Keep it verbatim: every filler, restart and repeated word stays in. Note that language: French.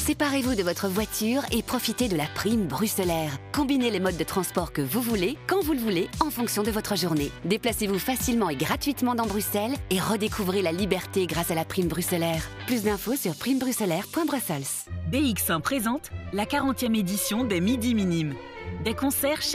Séparez-vous de votre voiture et profitez de la prime bruxellaire. Combinez les modes de transport que vous voulez, quand vous le voulez, en fonction de votre journée. Déplacez-vous facilement et gratuitement dans Bruxelles et redécouvrez la liberté grâce à la prime bruxellaire. Plus d'infos sur prime bruxellaire point brussels. B X un présente la quarantième édition des Midi Minimes. Des concerts chaque